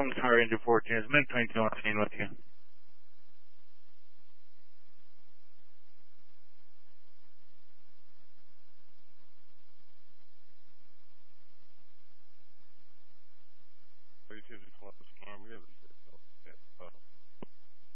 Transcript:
Welcome to Tower Engine 14. It's Minute 22 on scene with you.